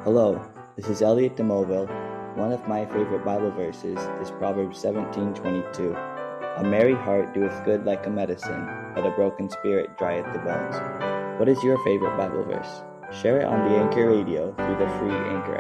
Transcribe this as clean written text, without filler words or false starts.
Hello, this is Elliot de Moville. One of my favorite Bible verses is Proverbs 17:22. A merry heart doeth good like a medicine, but a broken spirit drieth the bones. What is your favorite Bible verse? Share it on the Anchor Radio through the free Anchor